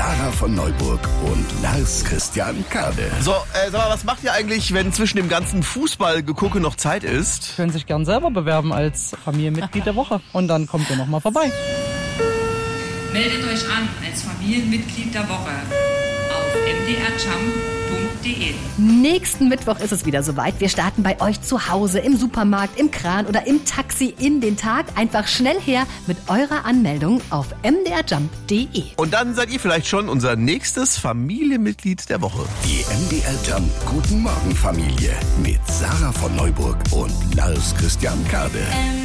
Sarah von Neuburg und Lars Christian Kade. So, sag mal, was macht ihr eigentlich, wenn zwischen dem ganzen Fußballgegucke noch Zeit ist? Können sich gern selber bewerben als Familienmitglied der Woche. Und dann kommt ihr nochmal vorbei. Meldet euch an als Familienmitglied der Woche auf mdrjump.de. Nächsten Mittwoch ist es wieder soweit. Wir starten bei euch zu Hause, im Supermarkt, im Kran oder im Taxi in den Tag. Einfach schnell her mit eurer Anmeldung auf mdrjump.de. Und dann seid ihr vielleicht schon unser nächstes Familienmitglied der Woche. Die MDR Jump Guten Morgen Familie mit Sarah von Neuburg und Lars Christian Kade.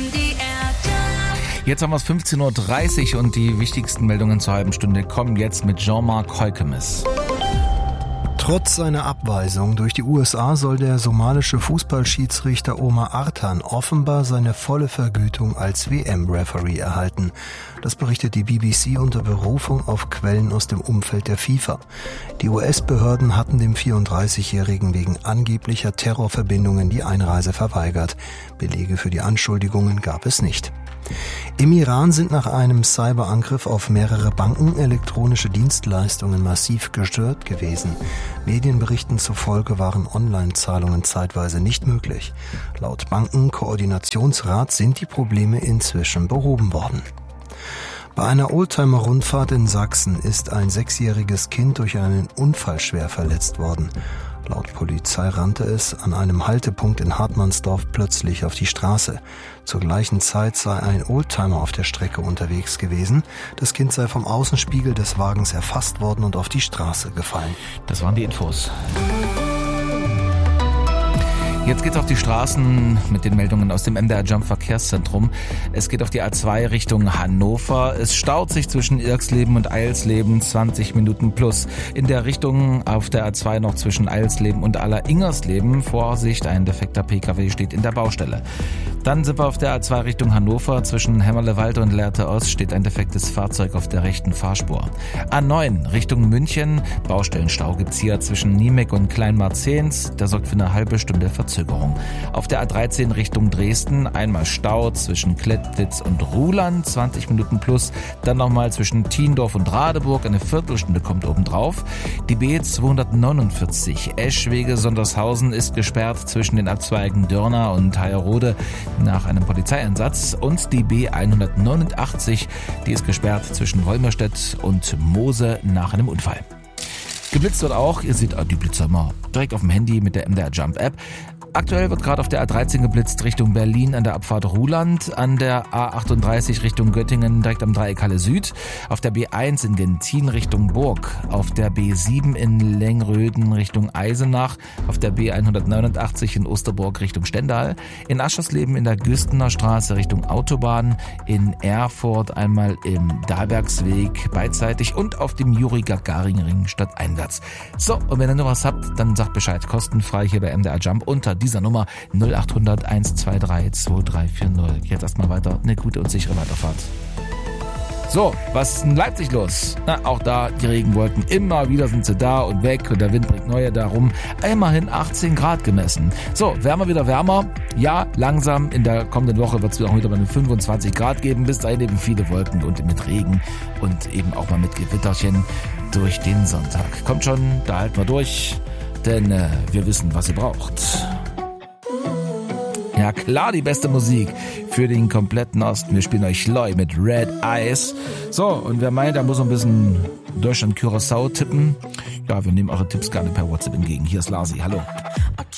Jetzt haben wir es 15.30 Uhr und die wichtigsten Meldungen zur halben Stunde kommen jetzt mit Jean-Marc Heukemes. Trotz seiner Abweisung durch die USA soll der somalische Fußballschiedsrichter Omar Artan offenbar seine volle Vergütung als WM-Referee erhalten. Das berichtet die BBC unter Berufung auf Quellen aus dem Umfeld der FIFA. Die US-Behörden hatten dem 34-Jährigen wegen angeblicher Terrorverbindungen die Einreise verweigert. Belege für die Anschuldigungen gab es nicht. Im Iran sind nach einem Cyberangriff auf mehrere Banken elektronische Dienstleistungen massiv gestört gewesen. Medienberichten zufolge waren Online-Zahlungen zeitweise nicht möglich. Laut Bankenkoordinationsrat sind die Probleme inzwischen behoben worden. Bei einer Oldtimer-Rundfahrt in Sachsen ist ein 6-jähriges Kind durch einen Unfall schwer verletzt worden. Laut Polizei rannte es an einem Haltepunkt in Hartmannsdorf plötzlich auf die Straße. Zur gleichen Zeit sei ein Oldtimer auf der Strecke unterwegs gewesen. Das Kind sei vom Außenspiegel des Wagens erfasst worden und auf die Straße gefallen. Das waren die Infos. Jetzt geht's auf die Straßen mit den Meldungen aus dem MDR Jump Verkehrszentrum. Es geht auf die A2 Richtung Hannover. Es staut sich zwischen Irxleben und Eilsleben 20 Minuten plus. In der Richtung auf der A2 noch zwischen Eilsleben und Aller-Ingersleben. Vorsicht, ein defekter PKW steht in der Baustelle. Dann sind wir auf der A2 Richtung Hannover. Zwischen Hämmerlewald und Lehrte Ost steht ein defektes Fahrzeug auf der rechten Fahrspur. A9 Richtung München. Baustellenstau gibt's hier zwischen Niemek und Kleinmarzens. Der sorgt für eine halbe Stunde Verzögerung. Auf der A13 Richtung Dresden einmal Stau zwischen Klettwitz und Ruhland, 20 Minuten plus. Dann nochmal zwischen Tiendorf und Radeburg, eine Viertelstunde kommt obendrauf. Die B249 Eschwege-Sondershausen ist gesperrt zwischen den Abzweigen Dörner und Heierode nach einem Polizeieinsatz. Und die B189, die ist gesperrt zwischen Wolmerstedt und Moose nach einem Unfall. Geblitzt wird auch, ihr seht die Blitzer immer direkt auf dem Handy mit der MDR Jump App. Aktuell wird gerade auf der A13 geblitzt Richtung Berlin an der Abfahrt Ruhland, an der A38 Richtung Göttingen direkt am Dreieck Halle Süd, auf der B1 in Gentin Richtung Burg, auf der B7 in Lengröden Richtung Eisenach, auf der B189 in Osterburg Richtung Stendal, in Aschersleben in der Güstener Straße Richtung Autobahn, in Erfurt einmal im Dahlbergsweg beidseitig und auf dem Juri-Gagarin-Ring stadteinwärts. So, und wenn ihr noch was habt, dann sagt Bescheid, kostenfrei hier bei MDR Jump unter dieser Nummer 0800 123 2340. Jetzt erstmal weiter, eine gute und sichere Weiterfahrt. So, was ist in Leipzig los? Na, auch da die Regenwolken, immer wieder sind sie da und weg und der Wind bringt neue darum. Immerhin 18 Grad gemessen. So, wärmer wieder wärmer. Ja, langsam in der kommenden Woche wird es auch wieder bei den 25 Grad geben. Bis dahin eben viele Wolken und mit Regen und eben auch mal mit Gewitterchen durch den Sonntag. Kommt schon, da halten wir durch, denn wir wissen, was ihr braucht. Ja klar, die beste Musik für den kompletten Osten. Wir spielen euch Loi mit Red Eyes. So, und wer meint, er muss ein bisschen Deutschland Curaçao tippen, ja, wir nehmen eure Tipps gerne per WhatsApp entgegen. Hier ist Lasi, hallo.